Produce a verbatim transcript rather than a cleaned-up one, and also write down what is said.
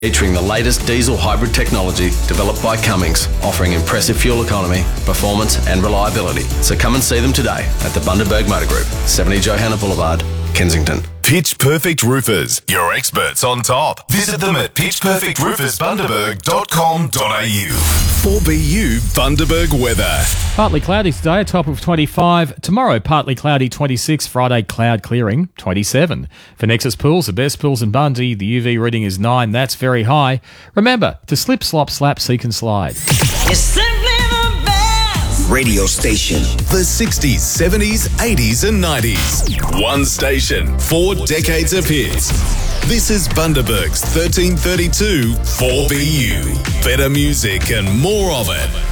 Featuring the latest diesel hybrid technology developed by Cummins, offering impressive fuel economy, performance and reliability. So come and see them today at the Bundaberg Motor Group, seventy Johanna Boulevard, Kensington. Pitch Perfect Roofers, your experts on top. Visit them at pitch perfect roofers bundaberg dot com dot a u. four B U Bundaberg weather. Partly cloudy today, a top of twenty-five. Tomorrow, partly cloudy, twenty-six. Friday, cloud clearing, twenty-seven. For Nexus Pools, the best pools in Bundy, the U V reading is nine. That's very high. Remember to slip, slop, slap, seek and slide. You're simply the best Radio station. The sixties, seventies, eighties and nineties. One station, four decades of hits. This is Bundaberg's thirteen thirty-two four B U. Better music and more of it.